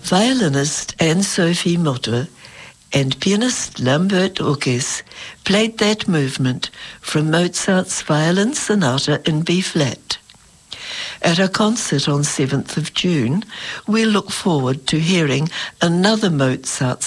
Violinist Anne-Sophie Mutter and pianist Lambert Uckes played that movement from Mozart's Violin Sonata in B-flat. At a concert on 7th of June, we look forward to hearing another Mozart